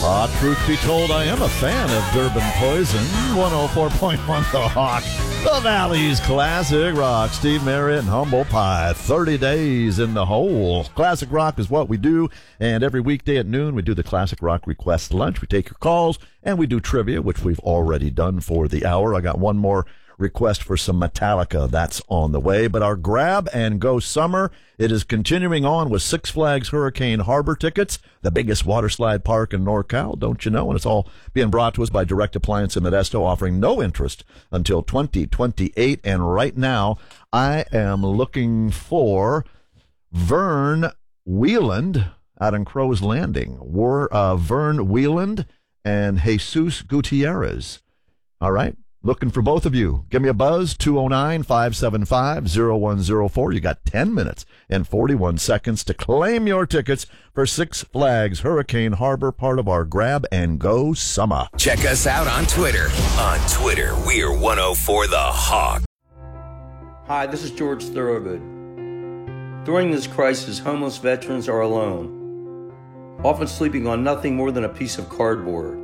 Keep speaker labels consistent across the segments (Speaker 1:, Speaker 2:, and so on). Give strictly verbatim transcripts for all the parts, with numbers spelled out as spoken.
Speaker 1: Uh, truth be told, I am a fan of Durban Poison. one oh four point one The Hawk. The Valley's classic rock. Steve Marriott and Humble Pie. thirty days in the hole. Classic rock is what we do. And every weekday at noon, we do the Classic Rock Request Lunch. We take your calls, and we do trivia, which we've already done for the hour. I got one more request for some Metallica. That's on the way. But our grab and go summer, it is continuing on with Six Flags Hurricane Harbor tickets, the biggest water slide park in NorCal, don't you know? And it's all being brought to us by Direct Appliance in Modesto, offering no interest until twenty twenty-eight. And right now, I am looking for Vern Wieland out in Crow's Landing. We're uh, Vern Wieland and Jesus Gutierrez. All right. Looking for both of you. Give me a buzz, two oh nine, five seven five, oh one oh four. You got ten minutes and forty-one seconds to claim your tickets for Six Flags Hurricane Harbor, part of our Grab and Go Summer.
Speaker 2: Check us out on Twitter. On Twitter, we're one oh four The Hawk.
Speaker 3: Hi, this is George Thorogood. During this crisis, homeless veterans are alone, often sleeping on nothing more than a piece of cardboard.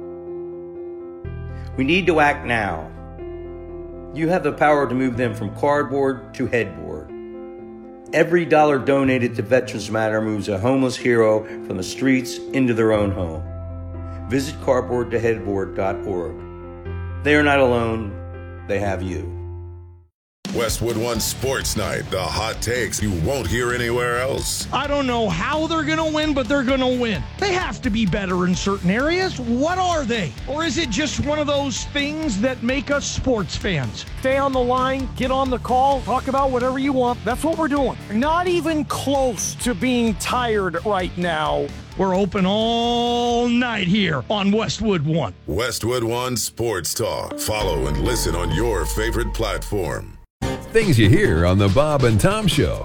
Speaker 3: We need to act now. You have the power to move them from cardboard to headboard. Every dollar donated to Veterans Matter moves a homeless hero from the streets into their own home. Visit cardboard to headboard dot org. They are not alone. They have you.
Speaker 4: Westwood One Sports Night, the hot takes you won't hear anywhere else.
Speaker 5: I don't know how they're going to win, but they're going to win. They have to be better in certain areas. What are they? Or is it just one of those things that make us sports fans? Stay on the line, get on the call, talk about whatever you want. That's what we're doing. Not even close to being tired right now. We're open all night here on Westwood One.
Speaker 4: Westwood One Sports Talk. Follow and listen on your favorite platform.
Speaker 6: Things you hear on the Bob and Tom Show.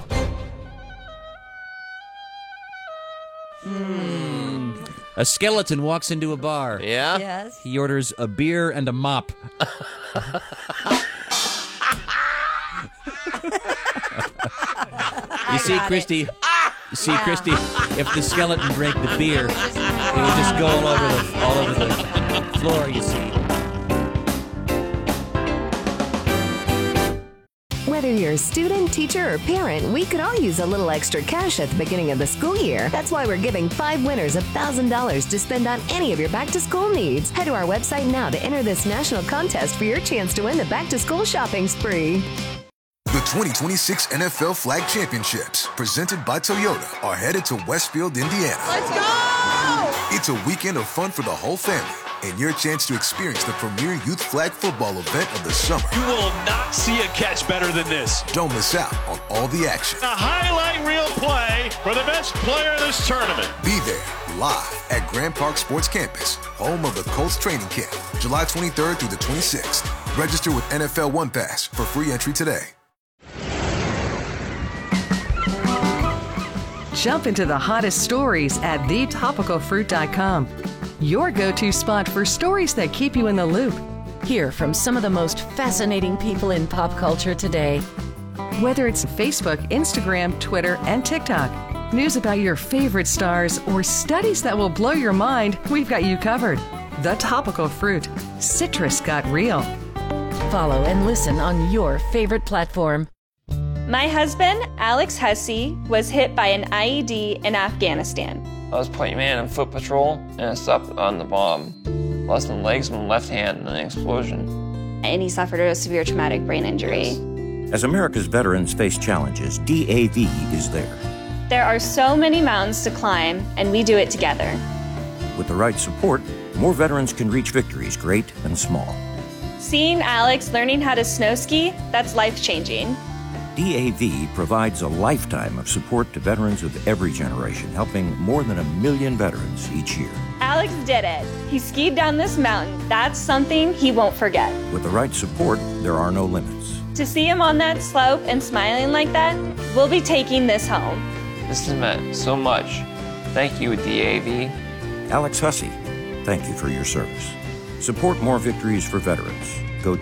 Speaker 7: Hmm. A skeleton walks into a bar.
Speaker 8: Yeah?
Speaker 9: Yes.
Speaker 7: He orders a beer and a mop. You see, Christy, you see,
Speaker 9: Yeah.
Speaker 7: Christy, if the skeleton drank the beer, it would just go all over the, all over the floor, you see.
Speaker 10: Whether you're a student, teacher, or parent, we could all use a little extra cash at the beginning of the school year. That's why we're giving five winners one thousand dollars to spend on any of your back-to-school needs. Head to our website now to enter this national contest for your chance to win the back-to-school shopping spree.
Speaker 11: The twenty twenty-six N F L Flag Championships, presented by Toyota, are headed to Westfield, Indiana.
Speaker 9: Let's go!
Speaker 11: It's a weekend of fun for the whole family, and your chance to experience the premier youth flag football event of the summer.
Speaker 12: You will not see a catch better than this.
Speaker 11: Don't miss out on all the action.
Speaker 12: A highlight reel play for the best player in this tournament.
Speaker 11: Be there, live at Grand Park Sports Campus, home of the Colts training camp, July twenty-third through the twenty-sixth. Register with N F L One Pass for free entry today.
Speaker 13: Jump into the hottest stories at the topical fruit dot com. Your go-to spot for stories that keep you in the loop.
Speaker 14: Hear from some of the most fascinating people in pop culture today.
Speaker 13: Whether it's Facebook, Instagram, Twitter, and TikTok, news about your favorite stars, or studies that will blow your mind, we've got you covered. The Topical Fruit. Citrus got real.
Speaker 14: Follow and listen on your favorite platform.
Speaker 15: My husband, Alex Hussey, was hit by an I E D in Afghanistan.
Speaker 16: I was point man in foot patrol, and I stopped on the bomb. Lost my legs and my left hand in an explosion.
Speaker 15: And he suffered a severe traumatic brain injury.
Speaker 17: As America's veterans face challenges, D A V is there.
Speaker 15: There are so many mountains to climb, and we do it together.
Speaker 17: With the right support, more veterans can reach victories, great and small.
Speaker 15: Seeing Alex learning how to snow ski, that's life-changing.
Speaker 17: D A V provides a lifetime of support to veterans of every generation, helping more than a million veterans each year.
Speaker 15: Alex did it. He skied down this mountain. That's something he won't forget.
Speaker 17: With the right support, there are no limits.
Speaker 15: To see him on that slope and smiling like that, we'll be taking this home.
Speaker 16: This has meant so much. Thank you, D A V.
Speaker 17: Alex Hussey, thank you for your service. Support more victories for veterans.